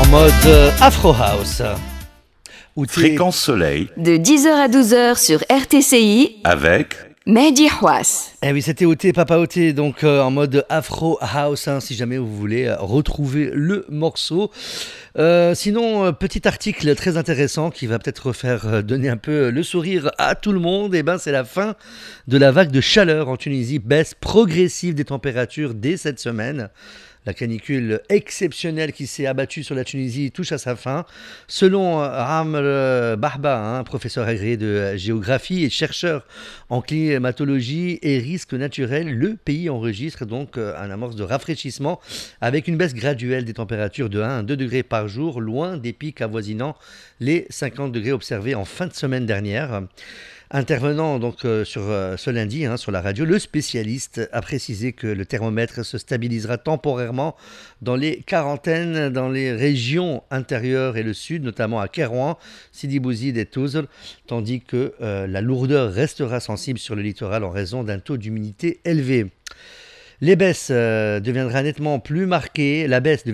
en mode Afro House. Fréquence Soleil. De 10h à 12h sur RTCI. Avec Mehdi Houas. Eh oui, c'était OT, Papa OT, donc en mode Afro House, si jamais vous voulez retrouver le morceau. Sinon, petit article très intéressant qui va peut-être faire donner un peu le sourire à tout le monde. Eh ben, c'est la fin de la vague de chaleur en Tunisie, baisse progressive des températures dès cette semaine. La canicule exceptionnelle qui s'est abattue sur la Tunisie touche à sa fin. Selon Amr Bahba, professeur agréé de géographie et chercheur en climatologie et risques naturels, le pays enregistre donc un amorce de rafraîchissement avec une baisse graduelle des températures de 1 à 2 degrés par jour, loin des pics avoisinant les 50 degrés observés en fin de semaine dernière. Intervenant donc sur ce lundi sur la radio, le spécialiste a précisé que le thermomètre se stabilisera temporairement dans les quarantaines dans les régions intérieures et le sud, notamment à Kérouan, Sidi Bouzid et Tuzla, tandis que la lourdeur restera sensible sur le littoral en raison d'un taux d'humidité élevé. La baisse deviendra nettement plus marquée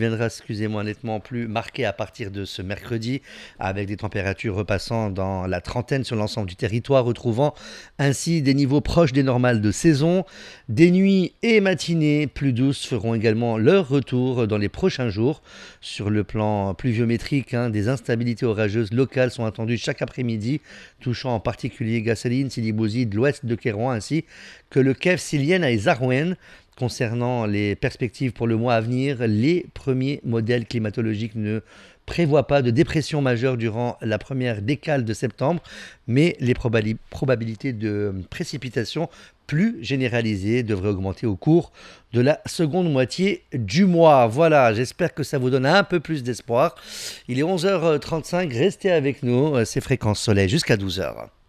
à partir de ce mercredi, avec des températures repassant dans la trentaine sur l'ensemble du territoire, retrouvant ainsi des niveaux proches des normales de saison. Des nuits et matinées plus douces feront également leur retour dans les prochains jours. Sur le plan pluviométrique, des instabilités orageuses locales sont attendues chaque après-midi, touchant en particulier Gassaline, Sidi Bouzid, l'ouest de Kérouan, ainsi que le Kef, Silienne et Zarouen. Concernant les perspectives pour le mois à venir, les premiers modèles climatologiques ne prévoient pas de dépression majeure durant la première décale de septembre, mais les probabilités de précipitations plus généralisées devraient augmenter au cours de la seconde moitié du mois. Voilà, j'espère que ça vous donne un peu plus d'espoir. Il est 11h35, restez avec nous, c'est Fréquence Soleil jusqu'à 12h.